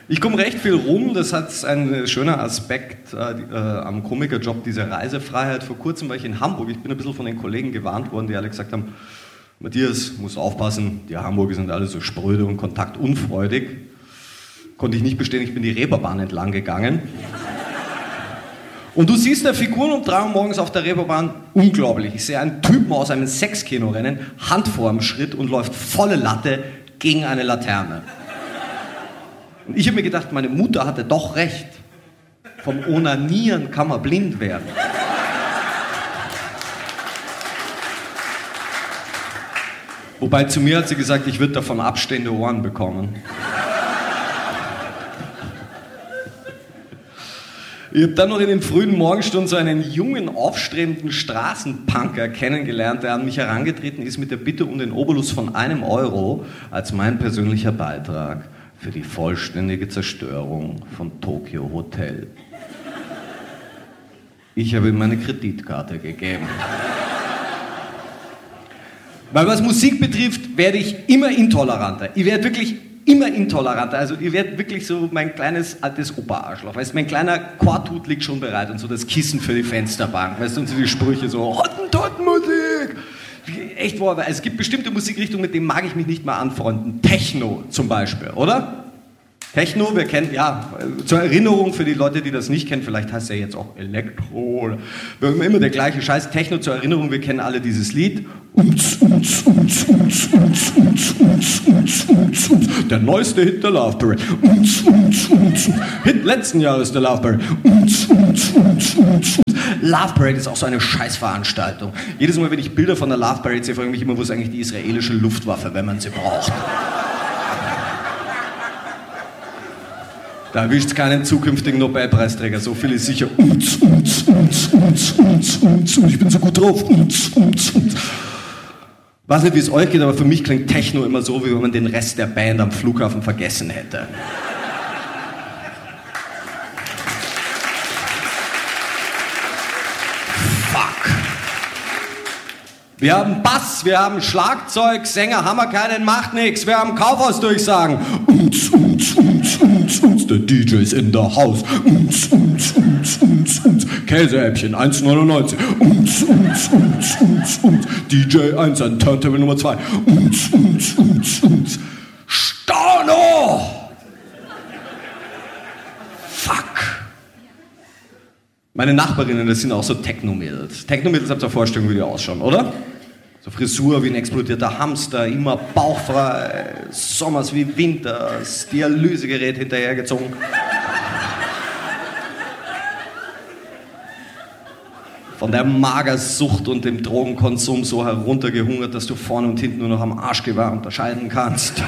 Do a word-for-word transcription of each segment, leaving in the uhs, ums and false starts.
Ich komme recht viel rum, das hat ein schöner Aspekt äh, äh, am Komikerjob, diese Reisefreiheit. Vor kurzem war ich in Hamburg, ich bin ein bisschen von den Kollegen gewarnt worden, die alle gesagt haben, Matthias, musst aufpassen, die Hamburger sind alle so spröde und kontaktunfreudig. Konnte ich nicht bestehen, ich bin die Reeperbahn entlang gegangen. Und du siehst da Figuren um drei Uhr morgens auf der Reeperbahn, unglaublich. Ich sehe einen Typen aus einem Sechskino rennen, Hand vor dem Schritt und läuft volle Latte gegen eine Laterne. Und ich habe mir gedacht, meine Mutter hatte doch recht. Vom Onanieren kann man blind werden. Wobei zu mir hat sie gesagt, ich würde davon abstehende Ohren bekommen. Ich habe dann noch in den frühen Morgenstunden so einen jungen, aufstrebenden Straßenpunker kennengelernt, der an mich herangetreten ist mit der Bitte um den Obolus von einem Euro als mein persönlicher Beitrag für die vollständige Zerstörung von Tokyo Hotel. Ich habe ihm meine Kreditkarte gegeben. Weil was Musik betrifft, werde ich immer intoleranter. Ich werde wirklich immer intoleranter. Also ich werde wirklich so mein kleines altes Opa-Arschloch. Weißt du, mein kleiner Korthut liegt schon bereit und so das Kissen für die Fensterbank. Weißt du, und so die Sprüche so, Hottentotten-Musik. Echt, boah, weil es gibt bestimmte Musikrichtungen, mit denen mag ich mich nicht mal anfreunden. Techno zum Beispiel, oder? Techno, wir kennen, ja, zur Erinnerung für die Leute, die das nicht kennen, vielleicht heißt er jetzt auch Elektro oder wir haben immer der gleiche Scheiß. Techno zur Erinnerung, wir kennen alle dieses Lied. Der neueste Hit der Love Parade. Hit letzten Jahres der Love Parade. Love Parade ist auch so eine Scheißveranstaltung. Jedes Mal, wenn ich Bilder von der Love Parade sehe, frage ich mich immer, wo ist eigentlich die israelische Luftwaffe, wenn man sie braucht. Da erwischt es keinen zukünftigen Nobelpreisträger, so viel ist sicher. Ich bin so gut drauf. Weiß nicht, wie es euch geht, aber für mich klingt Techno immer so, wie wenn man den Rest der Band am Flughafen vergessen hätte. Fuck. Wir haben Bass, wir haben Schlagzeug, Sänger haben wir keinen, macht nix. Wir haben Kaufhausdurchsagen. Der D J ist in der Haus. Käsehäppchen eins neunundneunzig. D J eins an Turntable Nummer zwei. Storno! Fuck. Meine Nachbarinnen, das sind auch so Techno-Mädels. Techno-Mädels habt ihr eine Vorstellung, wie die ausschauen, oder? So Frisur wie ein explodierter Hamster, immer bauchfrei, Sommers wie Winters, Dialysegerät hinterhergezogen. Von der Magersucht und dem Drogenkonsum so heruntergehungert, dass du vorne und hinten nur noch am Arschgeweih unterscheiden kannst.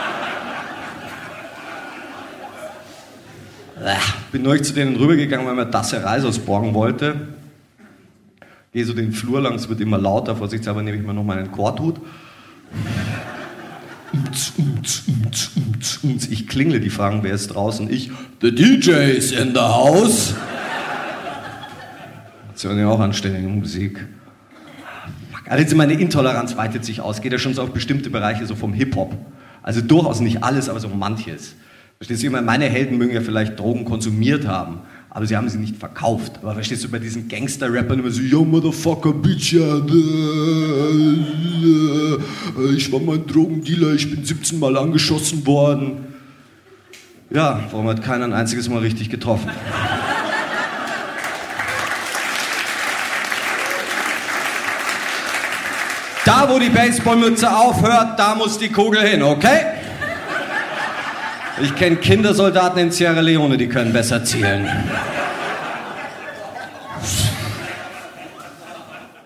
Bin neulich zu denen rübergegangen, weil mir Tasse Reis ausborgen wollte. Gehe so den Flur lang, es wird immer lauter, vorsichtshalber nehme ich mir noch meinen Korthut. Ich klingle, die fragen, wer ist draußen? Ich, the D J is in the house. Sie hören ja auch anständige Musik. Also meine Intoleranz weitet sich aus, geht ja schon so auf bestimmte Bereiche so vom Hip-Hop. Also durchaus nicht alles, aber so manches. Verstehst du, immer meine Helden mögen ja vielleicht Drogen konsumiert haben, aber sie haben sie nicht verkauft. Aber verstehst du, bei diesen Gangster-Rappern immer so, yo, Motherfucker, Bitch, ja, ich war mal ein Drogendealer, ich bin siebzehn Mal angeschossen worden. Ja, warum hat keiner ein einziges Mal richtig getroffen? Da, wo die Baseballmütze aufhört, da muss die Kugel hin, okay? Ich kenne Kindersoldaten in Sierra Leone, die können besser zielen.